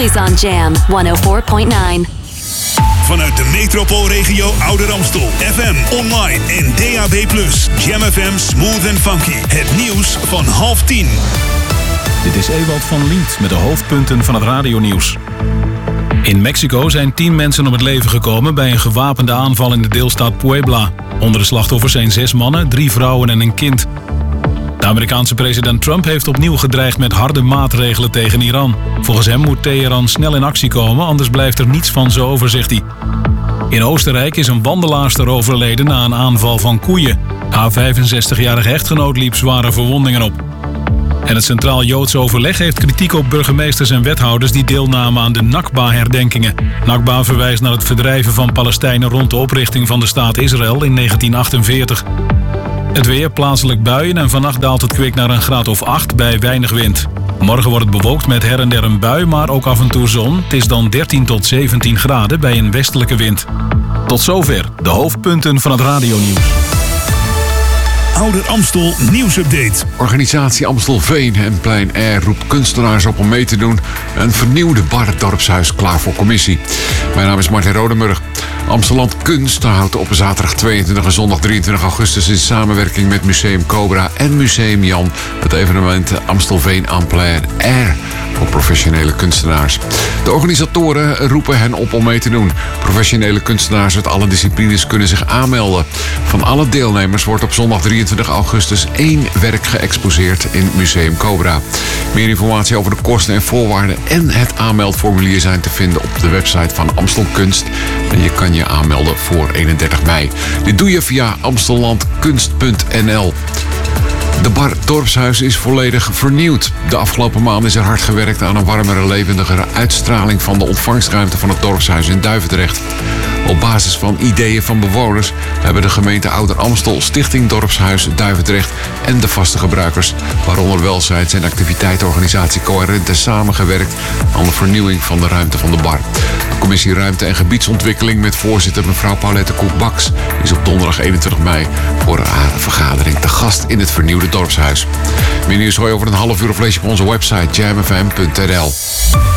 Always on Jam 104.9. Vanuit de metropoolregio Ouder Amstel. FM, online en DAB+. Jam FM Smooth and Funky. Het nieuws van 9:30. Dit is Ewald van Liet met de hoofdpunten van het radionieuws. In Mexico zijn 10 mensen om het leven gekomen bij een gewapende aanval in de deelstaat Puebla. Onder de slachtoffers zijn 6 mannen, 3 vrouwen en een kind. De Amerikaanse president Trump heeft opnieuw gedreigd met harde maatregelen tegen Iran. Volgens hem moet Teheran snel in actie komen, anders blijft er niets van zo over, zegt hij. In Oostenrijk is een wandelaarster overleden na een aanval van koeien. Haar 65-jarige echtgenoot liep zware verwondingen op. En het Centraal Joods Overleg heeft kritiek op burgemeesters en wethouders die deelnamen aan de Nakba-herdenkingen. Nakba verwijst naar het verdrijven van Palestijnen rond de oprichting van de staat Israël in 1948. Het weer, plaatselijk buien en vannacht daalt het kwik naar een graad of 8 bij weinig wind. Morgen wordt het bewolkt met her en der een bui, maar ook af en toe zon. Het is dan 13 tot 17 graden bij een westelijke wind. Tot zover de hoofdpunten van het radionieuws. Ouder Amstel nieuwsupdate. Organisatie Amstelveen en Plein Air roept kunstenaars op om mee te doen. Een vernieuwde bar het dorpshuis klaar voor commissie. Mijn naam is Martin Rodemurg. Amstelland Kunst houdt op zaterdag 22 en zondag 23 augustus in samenwerking met Museum Cobra en Museum Jan het evenement Amstelveen en Plein Air voor professionele kunstenaars. De organisatoren roepen hen op om mee te doen. Professionele kunstenaars uit alle disciplines kunnen zich aanmelden. Van alle deelnemers wordt op zondag 23 augustus 1 werk geëxposeerd in Museum Cobra. Meer informatie over de kosten en voorwaarden en het aanmeldformulier zijn te vinden op de website van Amstel Kunst. En je kan je aanmelden voor 31 mei. Dit doe je via amstellandkunst.nl. De bar Dorpshuis is volledig vernieuwd. De afgelopen maanden is er hard gewerkt aan een warmere, levendigere uitstraling van de ontvangstruimte van het Dorpshuis in Duivendrecht. Op basis van ideeën van bewoners hebben de gemeente Ouder Amstel, Stichting Dorpshuis Duivendrecht en de vaste gebruikers, waaronder welzijns- en activiteitenorganisatie Coherente, samengewerkt aan de vernieuwing van de ruimte van de bar. De commissie Ruimte en Gebiedsontwikkeling met voorzitter mevrouw Paulette Koek-Baks is op donderdag 21 mei voor haar vergadering te gast in het vernieuwde dorpshuis. Meer nieuws hoor je over een half uur of lees je op onze website jamfm.nl.